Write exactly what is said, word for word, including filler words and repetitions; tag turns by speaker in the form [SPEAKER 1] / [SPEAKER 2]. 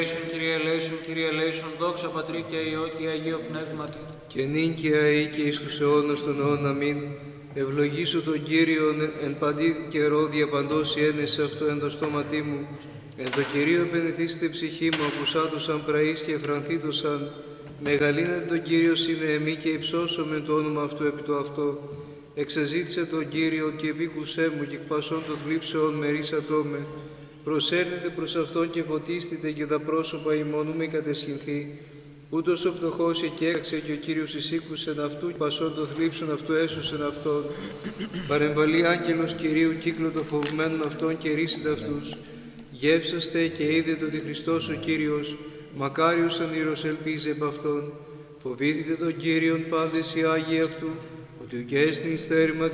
[SPEAKER 1] Κύριε ελέησον, Κύριε ελέησον, δόξα Πατρί και Υιό και Αγίο Πνεύματι.
[SPEAKER 2] Και νυν και αεί και εις τους αιώνας των αιών, αμήν. Ευλογήσω τον Κύριον εν παντή καιρό διαπαντός η ένεση αυτό εν το στόματί μου. Εν το Κυρίο επενεθήστε ψυχή μου, ακουσάτωσαν πραείς και εφρανθήτωσαν. Μεγαλύνατε τον Κύριο συνε εμεί και υψώσομαι το όνομα αυτού επί το αυτό. Εξαζήτησε τον Κύριο και επίκουσέ μου και εκ πασών των θλίψεων μερίσατό με. Προσέρθετε προς Αυτόν και φωτίστητε και τα πρόσωπα ημών μη κατεσχυνθεί. Ούτως ο πτωχός εκέραξε και ο Κύριος εισήκουσεν αυτού, πασών των θλίψεων αυτού έσωσεν αυτόν. Παρεμβαλεί άγγελος Κυρίου κύκλο των φοβμένων αυτών και ρίσετε αυτούς. Γεύσαστε και είδετε ότι Χριστός ο Κύριος, μακάριος ανήρος ελπίζει επ' Αυτόν. Φοβήθητε τον Κύριον πάντες οι Άγιοι αυτού, ότι ουκ έστι στέρημα